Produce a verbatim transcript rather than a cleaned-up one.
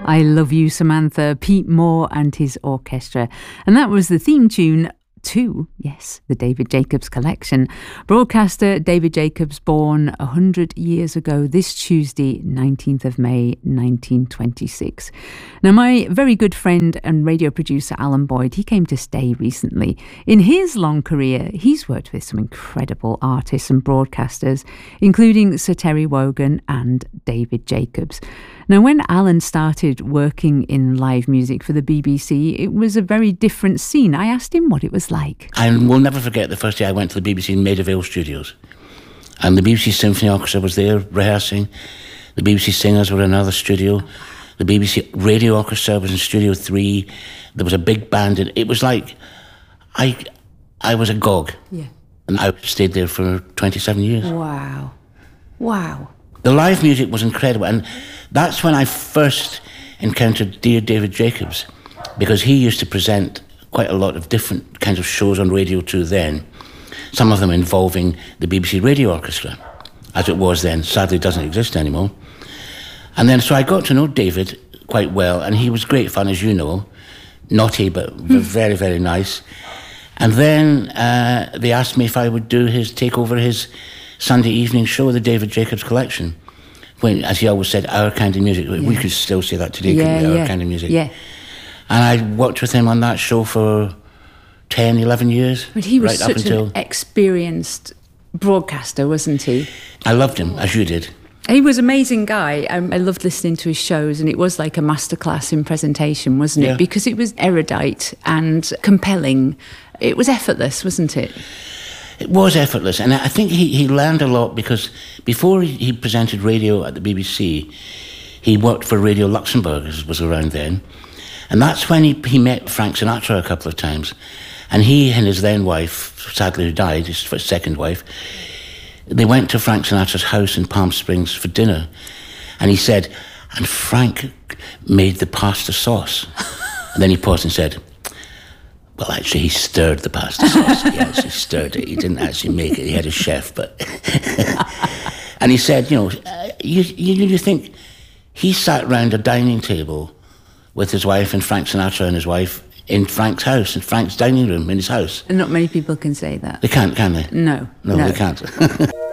I Love You, Samantha, Pete Moore and his orchestra. And that was the theme tune to, yes, the David Jacobs Collection. Broadcaster David Jacobs, born one hundred years ago this Tuesday, nineteenth of May, nineteen twenty-six. Now, my very good friend and radio producer Alan Boyd, he came to stay recently. In his long career, he's worked with some incredible artists and broadcasters, including Sir Terry Wogan and David Jacobs. Now, when Alan started working in live music for the B B C, it was a very different scene. I asked him what it was like. I will never forget the first day I went to the B B C in Maida Vale Studios. And the B B C Symphony Orchestra was there rehearsing. The B B C Singers were in another studio. The B B C Radio Orchestra was in Studio three. There was a big band. And it was like, I, I was agog. Yeah. And I stayed there for twenty-seven years. Wow. Wow. The live music was incredible, and that's when I first encountered dear David Jacobs, because he used to present quite a lot of different kinds of shows on Radio two then, some of them involving the B B C Radio Orchestra, as it was then. Sadly, it doesn't exist anymore. And then, so I got to know David quite well, and he was great fun, as you know, naughty, but very, very nice. And then uh, they asked me if I would do his, take over his Sunday evening show, the David Jacobs Collection. When, as he always said, our kind of music. Yeah. We could still say that today, yeah, couldn't we? Yeah. Our kind of music. Yeah. And I worked with him on that show for ten, eleven years. But he was right such up until... an experienced broadcaster, wasn't he? I loved him, as you did. He was an amazing guy. I, I loved listening to his shows, and it was like a masterclass in presentation, wasn't it? Yeah. Because it was erudite and compelling. It was effortless, wasn't it? It was effortless, and I think he, he learned a lot, because before he, he presented radio at the B B C, he worked for Radio Luxembourg, as was around then, and that's when he, he met Frank Sinatra a couple of times, and he and his then wife, sadly who died, his second wife, they went to Frank Sinatra's house in Palm Springs for dinner, and he said, and Frank made the pasta sauce. And then he paused and said, well, actually, he stirred the pasta sauce. He actually stirred it. He didn't actually make it. He had a chef, but... And he said, you know, uh, you, you, you think he sat round a dining table with his wife and Frank Sinatra and his wife in Frank's house, in Frank's dining room in his house. And not many people can say that. They can't, can they? No. No, no. they can't.